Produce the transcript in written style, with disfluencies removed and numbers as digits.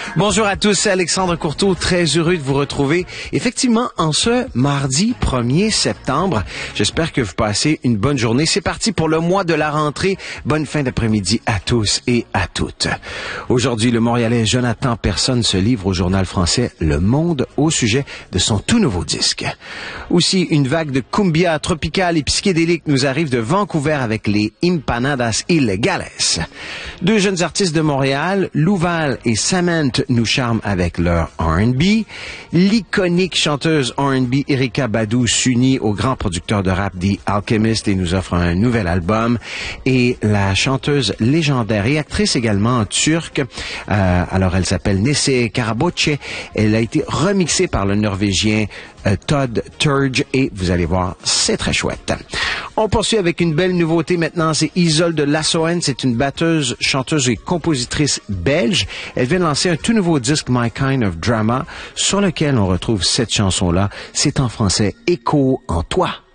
Bonjour à tous, c'est Alexandre Courteau, très heureux de vous retrouver effectivement en ce mardi 1er septembre. J'espère que vous passez une bonne journée. C'est parti pour le mois de la rentrée. Bonne fin d'après-midi à tous et à toutes. Aujourd'hui, le Montréalais Jonathan Personne se livre au journal français Le Monde au sujet de son tout nouveau disque. Aussi, une vague de cumbia tropicale et psychédélique nous arrive de Vancouver avec les Empanadas Ilegales. Deux jeunes artistes de Montréal, Louval et Samantha, nous charment avec leur R&B. L'iconique chanteuse R&B Erykah Badu s'unit au grand producteur de rap The Alchemist et nous offre un nouvel album. Et la chanteuse légendaire et actrice également turque, alors elle s'appelle Nese Karaboche. Elle a été remixée par le Norvégien Todd Turge et vous allez voir, c'est très chouette. On poursuit avec une belle nouveauté maintenant, c'est Isolde Lassoen, c'est une batteuse, chanteuse et compositrice belge. Elle vient de lancer un tout nouveau disque My Kind of Drama sur lequel on retrouve cette chanson-là. C'est en français Écho en toi.